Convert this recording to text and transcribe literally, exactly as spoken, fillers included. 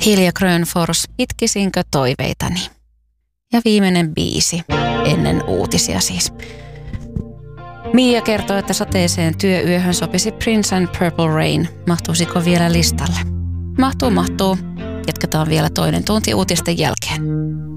Hilja Grönfors, itkisinkö toiveitani? Ja viimeinen biisi, ennen uutisia siis. Mia kertoo, että sateiseen työyöhön sopisi Prince and Purple Rain. Mahtuisiko vielä listalle? Mahtuu, mahtuu. Jatketaan vielä toinen tunti uutisten jälkeen.